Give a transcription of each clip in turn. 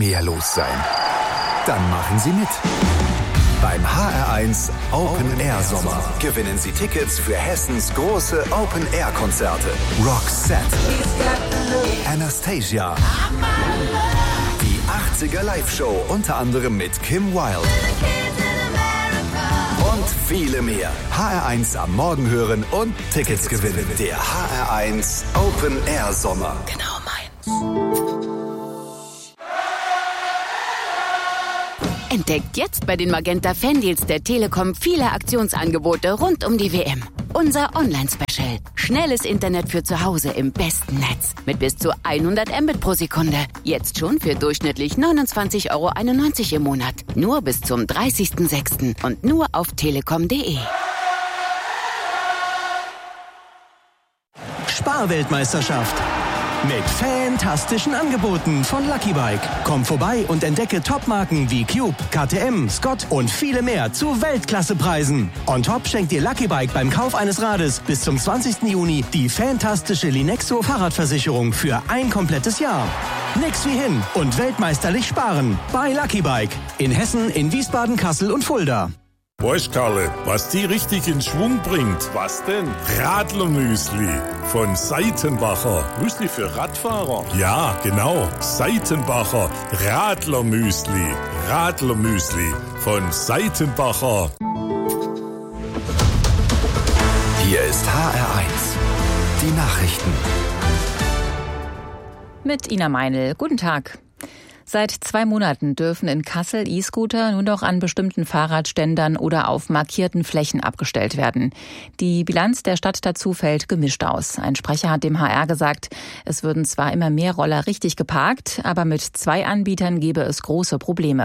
mehr los sein? Dann machen Sie mit. Beim HR1 Open Air Sommer gewinnen Sie Tickets für Hessens große Open Air Konzerte. Roxette, Anastasia, die 80er Live-Show unter anderem mit Kim Wilde und viele mehr. HR1 am Morgen hören und Tickets gewinnen. Der HR1 Open Air Sommer. Genau meins. Entdeckt jetzt bei den Magenta Fandeals der Telekom viele Aktionsangebote rund um die WM. Unser Online-Special. Schnelles Internet für zu Hause im besten Netz. Mit bis zu 100 Mbit pro Sekunde. Jetzt schon für durchschnittlich 29,91 € im Monat. Nur bis zum 30.06. und nur auf telekom.de. Sparweltmeisterschaft. Mit fantastischen Angeboten von Lucky Bike. Komm vorbei und entdecke Topmarken wie Cube, KTM, Scott und viele mehr zu Weltklassepreisen. On top schenkt dir Lucky Bike beim Kauf eines Rades bis zum 20. Juni die fantastische Linexo Fahrradversicherung für ein komplettes Jahr. Nix wie hin und weltmeisterlich sparen bei Lucky Bike. In Hessen, in Wiesbaden, Kassel und Fulda. Weißt, Karle, was die richtig in Schwung bringt? Was denn? Radlermüsli von Seitenbacher. Müsli für Radfahrer? Ja, genau. Seitenbacher Radlermüsli. Radlermüsli von Seitenbacher. Hier ist HR1. Die Nachrichten. Mit Ina Meinl. Guten Tag. Seit 2 Monaten dürfen in Kassel E-Scooter nur noch an bestimmten Fahrradständern oder auf markierten Flächen abgestellt werden. Die Bilanz der Stadt dazu fällt gemischt aus. Ein Sprecher hat dem HR gesagt, es würden zwar immer mehr Roller richtig geparkt, aber mit 2 Anbietern gäbe es große Probleme.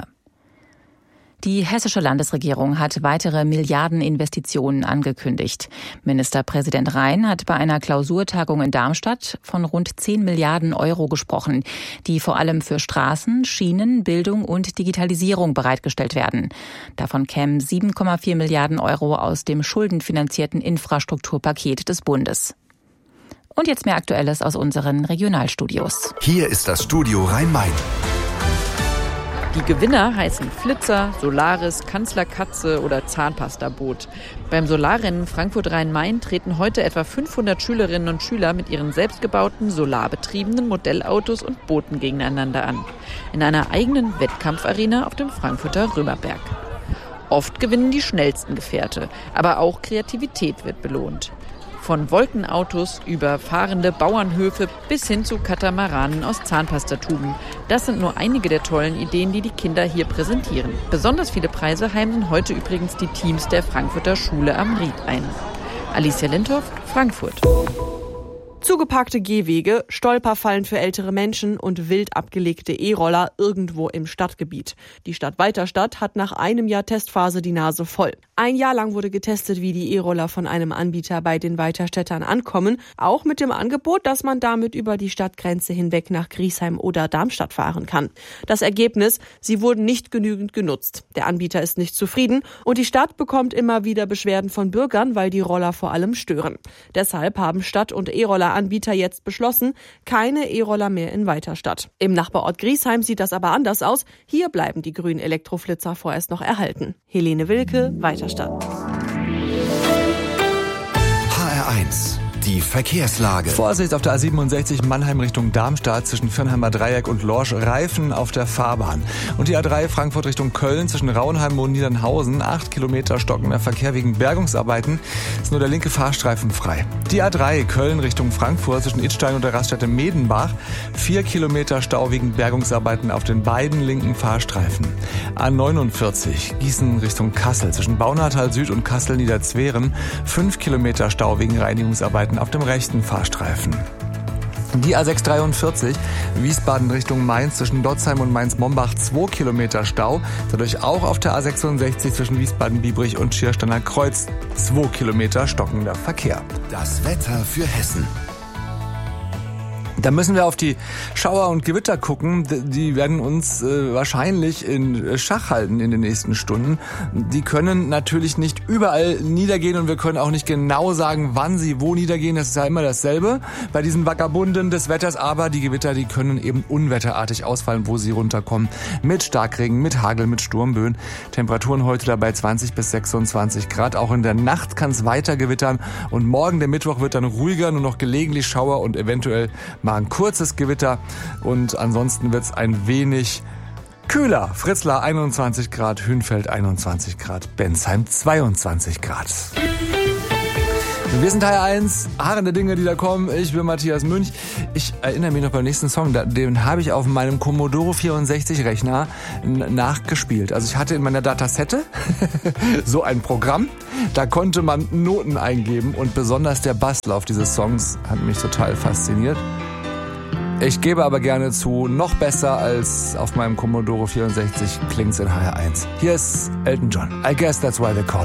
Die hessische Landesregierung hat weitere Milliardeninvestitionen angekündigt. Ministerpräsident Rhein hat bei einer Klausurtagung in Darmstadt von rund 10 Milliarden € gesprochen, die vor allem für Straßen, Schienen, Bildung und Digitalisierung bereitgestellt werden. Davon kämen 7,4 Milliarden € aus dem schuldenfinanzierten Infrastrukturpaket des Bundes. Und jetzt mehr Aktuelles aus unseren Regionalstudios. Hier ist das Studio Rhein-Main. Die Gewinner heißen Flitzer, Solaris, Kanzlerkatze oder Zahnpastaboot. Beim Solarrennen Frankfurt-Rhein-Main treten heute etwa 500 Schülerinnen und Schüler mit ihren selbstgebauten, solarbetriebenen Modellautos und Booten gegeneinander an. In einer eigenen Wettkampfarena auf dem Frankfurter Römerberg. Oft gewinnen die schnellsten Gefährte, aber auch Kreativität wird belohnt. Von Wolkenautos über fahrende Bauernhöfe bis hin zu Katamaranen aus Zahnpastatuben. Das sind nur einige der tollen Ideen, die die Kinder hier präsentieren. Besonders viele Preise heimsen heute übrigens die Teams der Frankfurter Schule am Ried ein. Alicia Lindhoff, Frankfurt. Zugeparkte Gehwege, Stolperfallen für ältere Menschen und wild abgelegte E-Roller irgendwo im Stadtgebiet. Die Stadt Weiterstadt hat nach einem Jahr Testphase die Nase voll. 1 Jahr lang wurde getestet, wie die E-Roller von einem Anbieter bei den Weiterstädtern ankommen, auch mit dem Angebot, dass man damit über die Stadtgrenze hinweg nach Griesheim oder Darmstadt fahren kann. Das Ergebnis, sie wurden nicht genügend genutzt. Der Anbieter ist nicht zufrieden und die Stadt bekommt immer wieder Beschwerden von Bürgern, weil die Roller vor allem stören. Deshalb haben Stadt- und E-Roller-Anbieter jetzt beschlossen, keine E-Roller mehr in Weiterstadt. Im Nachbarort Griesheim sieht das aber anders aus. Hier bleiben die grünen Elektroflitzer vorerst noch erhalten. Helene Wilke, Weiterstadt. HR1. Die Verkehrslage. Vorsicht auf der A67 Mannheim Richtung Darmstadt zwischen Firnheimer Dreieck und Lorsch, Reifen auf der Fahrbahn. Und die A3 Frankfurt Richtung Köln zwischen Raunheim und Niedernhausen, 8 Kilometer stockender Verkehr wegen Bergungsarbeiten, ist nur der linke Fahrstreifen frei. Die A3 Köln Richtung Frankfurt zwischen Idstein und der Raststätte Medenbach, 4 Kilometer Stau wegen Bergungsarbeiten auf den beiden linken Fahrstreifen. A49 Gießen Richtung Kassel zwischen Baunatal Süd und Kassel Niederzweren, 5 Kilometer Stau wegen Reinigungsarbeiten auf dem rechten Fahrstreifen. Die A643 Wiesbaden Richtung Mainz zwischen Dotzheim und Mainz-Mombach 2 Kilometer Stau. Dadurch auch auf der A66 zwischen Wiesbaden-Biebrich und Schiersteiner Kreuz 2 Kilometer stockender Verkehr. Das Wetter für Hessen. Da müssen wir auf die Schauer und Gewitter gucken. Die werden uns wahrscheinlich in Schach halten in den nächsten Stunden. Die können natürlich nicht überall niedergehen und wir können auch nicht genau sagen, wann sie wo niedergehen. Das ist ja immer dasselbe bei diesen Vagabunden des Wetters. Aber die Gewitter, die können eben unwetterartig ausfallen, wo sie runterkommen. Mit Starkregen, mit Hagel, mit Sturmböen. Temperaturen heute dabei 20 bis 26 Grad. Auch in der Nacht kann es weiter gewittern. Und morgen, der Mittwoch, wird dann ruhiger, nur noch gelegentlich Schauer und eventuell mal ein kurzes Gewitter und ansonsten wird es ein wenig kühler. Fritzlar 21 Grad, Hünfeld 21 Grad, Bensheim 22 Grad. Wir sind Teil 1, harrende Dinge, die da kommen. Ich bin Matthias Münch. Ich erinnere mich noch beim nächsten Song, den habe ich auf meinem Commodore 64 Rechner nachgespielt. Also ich hatte in meiner Datasette so ein Programm, da konnte man Noten eingeben und besonders der Basslauf dieses Songs hat mich total fasziniert. Ich gebe aber gerne zu, noch besser als auf meinem Commodore 64 klingt's in HR1. Hier ist Elton John. I guess that's why they call